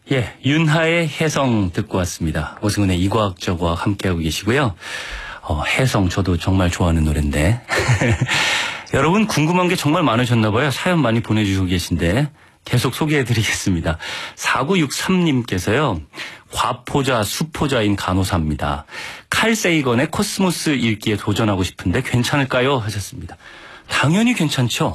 예, 윤하의 혜성 듣고 왔습니다. 오승훈의 이과학적 과학 함께하고 계시고요. 혜성 저도 정말 좋아하는 노래인데 여러분 궁금한 게 정말 많으셨나 봐요. 사연 많이 보내주시고 계신데 계속 소개해드리겠습니다. 4963님께서요. 과포자, 수포자인 간호사입니다. 칼 세이건의 코스모스 읽기에 도전하고 싶은데 괜찮을까요? 하셨습니다. 당연히 괜찮죠.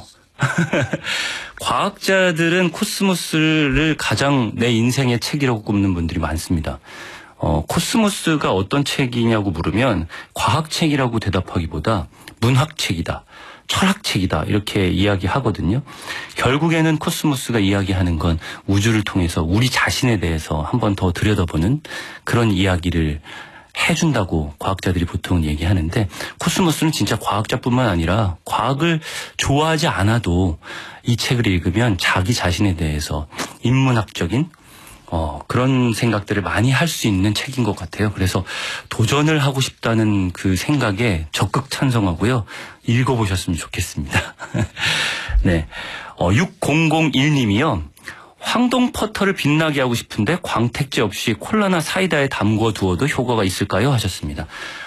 과학자들은 코스모스를 가장 내 인생의 책이라고 꼽는 분들이 많습니다. 코스모스가 어떤 책이냐고 물으면 과학책이라고 대답하기보다 문학책이다, 철학책이다 이렇게 이야기하거든요. 결국에는 코스모스가 이야기하는 건 우주를 통해서 우리 자신에 대해서 한 번 더 들여다보는 그런 이야기를 해준다고 과학자들이 보통 얘기하는데, 코스모스는 진짜 과학자뿐만 아니라 과학을 좋아하지 않아도 이 책을 읽으면 자기 자신에 대해서 인문학적인 그런 생각들을 많이 할 수 있는 책인 것 같아요. 그래서 도전을 하고 싶다는 그 생각에 적극 찬성하고요. 읽어보셨으면 좋겠습니다. 네, 6001님이요. 황동 퍼터를 빛나게 하고 싶은데 광택제 없이 콜라나 사이다에 담궈 두어도 효과가 있을까요? 하셨습니다.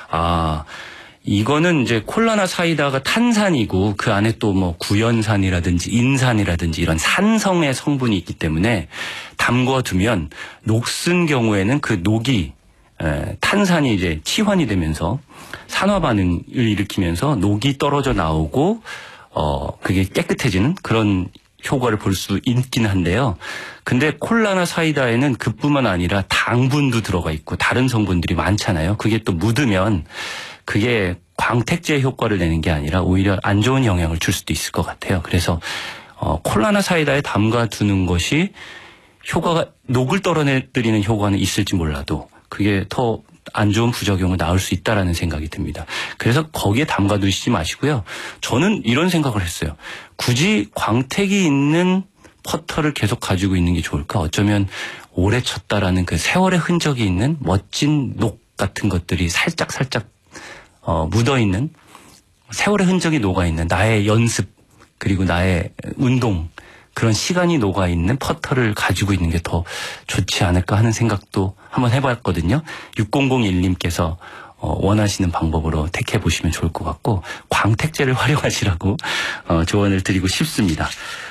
이거는 이제 콜라나 사이다가 탄산이고 그 안에 또 뭐 구연산이라든지 인산이라든지 이런 산성의 성분이 있기 때문에 담궈 두면 녹슨 경우에는 그 녹이 탄산이 이제 치환이 되면서 산화 반응을 일으키면서 녹이 떨어져 나오고 그게 깨끗해지는 그런 효과를 볼 수 있긴 한데요. 근데 콜라나 사이다에는 그뿐만 아니라 당분도 들어가 있고 다른 성분들이 많잖아요. 그게 또 묻으면 그게 광택제 효과를 내는 게 아니라 오히려 안 좋은 영향을 줄 수도 있을 것 같아요. 그래서 콜라나 사이다에 담가 두는 것이 효과가 녹을 떨어내드리는 효과는 있을지 몰라도 그게 더 안 좋은 부작용을 낳을 수 있다라는 생각이 듭니다. 그래서 거기에 담가 두시지 마시고요. 저는 이런 생각을 했어요. 굳이 광택이 있는 퍼터를 계속 가지고 있는 게 좋을까? 어쩌면 오래 쳤다라는 그 세월의 흔적이 있는 멋진 녹 같은 것들이 살짝 묻어있는, 세월의 흔적이 녹아있는 나의 연습 그리고 나의 운동, 그런 시간이 녹아있는 퍼터를 가지고 있는 게 더 좋지 않을까 하는 생각도 한번 해봤거든요. 6001님께서 원하시는 방법으로 택해보시면 좋을 것 같고, 광택제를 활용하시라고 조언을 드리고 싶습니다.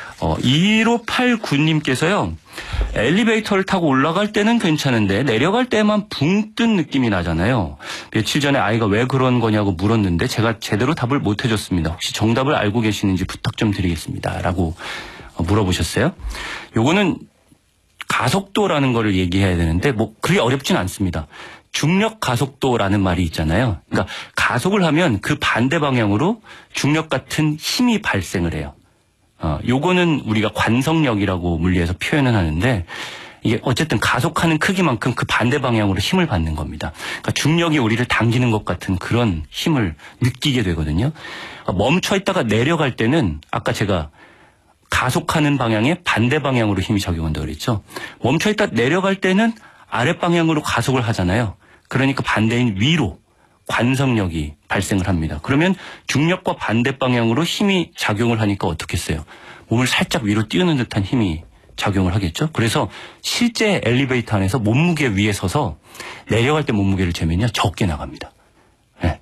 1589님께서요. 엘리베이터를 타고 올라갈 때는 괜찮은데 내려갈 때만 붕 뜬 느낌이 나잖아요. 며칠 전에 아이가 왜 그런 거냐고 물었는데 제가 제대로 답을 못 해줬습니다. 혹시 정답을 알고 계시는지 부탁 좀 드리겠습니다. 라고 물어보셨어요. 요거는 가속도라는 거를 얘기해야 되는데 그게 어렵진 않습니다. 중력 가속도라는 말이 있잖아요. 그러니까 가속을 하면 그 반대 방향으로 중력 같은 힘이 발생을 해요. 요거는 우리가 관성력이라고 물리에서 표현을 하는데, 이게 어쨌든 가속하는 크기만큼 그 반대 방향으로 힘을 받는 겁니다. 그러니까 중력이 우리를 당기는 것 같은 그런 힘을 느끼게 되거든요. 멈춰 있다가 내려갈 때는 아까 제가 가속하는 방향에 반대 방향으로 힘이 작용한다고 그랬죠. 멈춰 있다 내려갈 때는 아랫방향으로 가속을 하잖아요. 그러니까 반대인 위로 관성력이 발생을 합니다. 그러면 중력과 반대 방향으로 힘이 작용을 하니까 어떻겠어요? 몸을 살짝 위로 띄우는 듯한 힘이 작용을 하겠죠. 그래서 실제 엘리베이터 안에서 몸무게 위에 서서 내려갈 때 몸무게를 재면요 적게 나갑니다. 네.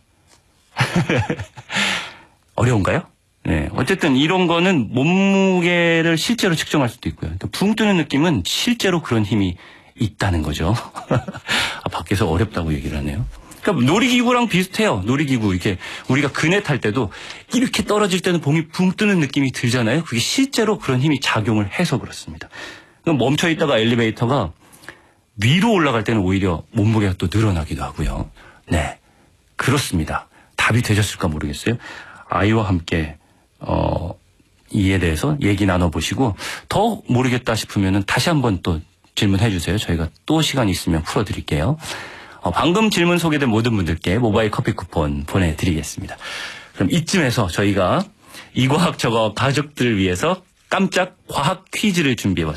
어려운가요? 네. 어쨌든 이런 거는 몸무게를 실제로 측정할 수도 있고요. 그러니까 붕 뜨는 느낌은 실제로 그런 힘이 있다는 거죠. 밖에서 어렵다고 얘기를 하네요. 그러니까 놀이기구랑 비슷해요. 놀이기구 이렇게 우리가 그네 탈 때도 이렇게 떨어질 때는 몸이 붕 뜨는 느낌이 들잖아요. 그게 실제로 그런 힘이 작용을 해서 그렇습니다. 그럼 멈춰 있다가 엘리베이터가 위로 올라갈 때는 오히려 몸무게가 또 늘어나기도 하고요. 네, 그렇습니다. 답이 되셨을까 모르겠어요. 아이와 함께 이에 대해서 얘기 나눠보시고 더 모르겠다 싶으면은 다시 한번 또 질문해 주세요. 저희가 또 시간 있으면 풀어드릴게요. 방금 질문 소개된 모든 분들께 모바일 커피 쿠폰 보내드리겠습니다. 그럼 이쯤에서 저희가 이과학 저거 가족들을 위해서 깜짝 과학 퀴즈를 준비해봤습니다.